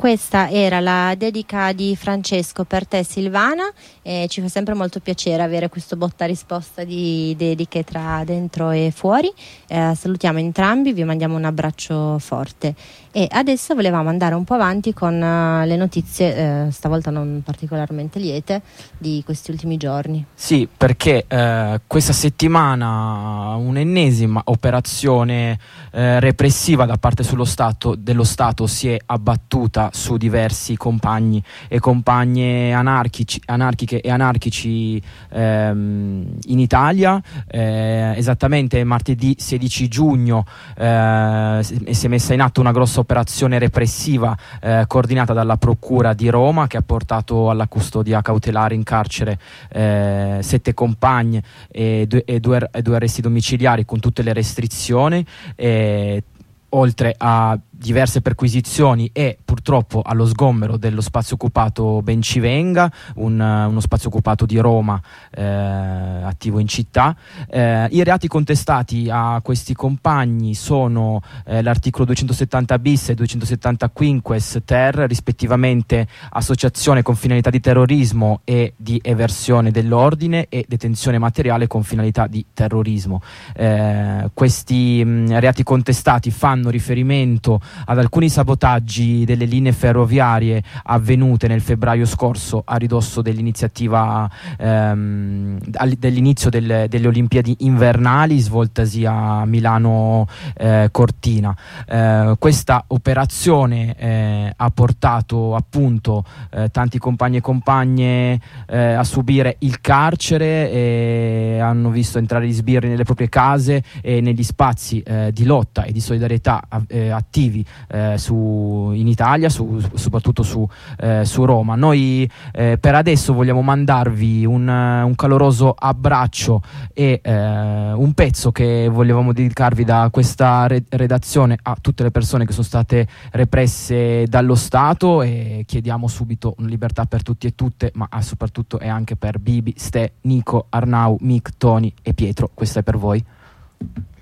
questa era la dedica di Francesco per te, Silvana, e ci fa sempre molto piacere avere questo botta risposta di dediche tra dentro e fuori. Salutiamo entrambi, vi mandiamo un abbraccio forte e adesso volevamo andare un po' avanti con le notizie, stavolta non particolarmente liete, di questi ultimi giorni. Sì, perché questa settimana un'ennesima operazione repressiva da parte dello Stato si è abbattuta su diversi compagni e compagne anarchiche e anarchici in Italia. Esattamente martedì 16 giugno si è messa in atto una grossa operazione repressiva coordinata dalla Procura di Roma, che ha portato alla custodia cautelare in carcere 7 compagne e due arresti domiciliari con tutte le restrizioni, oltre a diverse perquisizioni e purtroppo allo sgombero dello spazio occupato Bencivenga, uno spazio occupato di Roma attivo in città. I reati contestati a questi compagni sono l'articolo 270 bis e 270 quinques ter, rispettivamente associazione con finalità di terrorismo e di eversione dell'ordine e detenzione materiale con finalità di terrorismo. Questi reati contestati fanno riferimento ad alcuni sabotaggi delle linee ferroviarie avvenute nel febbraio scorso a ridosso dell'iniziativa dell'inizio delle Olimpiadi invernali svoltasi a Milano Cortina. Questa operazione ha portato appunto tanti compagni e compagne a subire il carcere e hanno visto entrare gli sbirri nelle proprie case e negli spazi di lotta e di solidarietà attivi in Italia, soprattutto su Roma. Noi per adesso vogliamo mandarvi un caloroso abbraccio e un pezzo che volevamo dedicarvi da questa redazione a tutte le persone che sono state represse dallo Stato, e chiediamo subito una libertà per tutti e tutte, ma soprattutto e anche per Bibi, Ste, Nico, Arnau, Mick, Tony e Pietro. Questo è per voi.